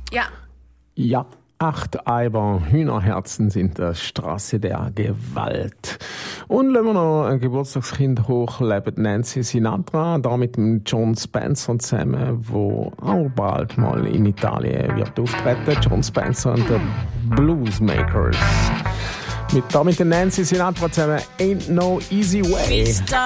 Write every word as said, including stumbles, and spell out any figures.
Ja. Ja, acht Eiber Hühnerherzen sind der Straße der Gewalt. Und wenn wir noch ein Geburtstagskind hochleben, Nancy Sinatra, da mit dem John Spencer zusammen, wo auch bald mal in Italien wird auftreten. John Spencer und the Bluesmakers. Mit, da mit der Nancy Sinatra zusammen, Ain't No Easy Way.